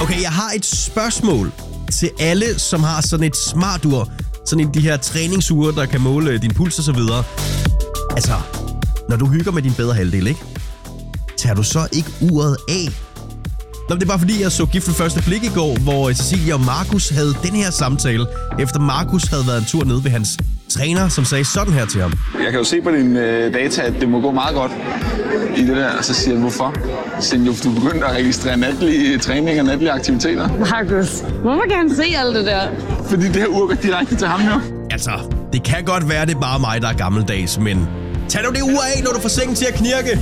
Okay, jeg har et spørgsmål til alle, som har sådan et smartur. Sådan en af de her træningsure, der kan måle din puls og så videre. Altså, når du hygger med din bedre halvdel, ikke? Tager du så ikke uret af? Nå, det er bare fordi, jeg så Gift ved første blik i går, hvor Cecilia og Markus havde den her samtale, efter Markus havde været en tur nede ved hans træner, som sagde sådan her til ham. Jeg kan jo se på dine data, at det må gå meget godt i det der, og så siger jeg, hvorfor? Så siger jeg, du begyndte at registrere natlige træninger og natlige aktiviteter. Markus, hvorfor kan han se alt det der? Fordi det her ur går direkte til ham jo. Altså, det kan godt være, det er bare mig, der er gammeldags, men tag nu det ur af, når du får sengen til at knirke.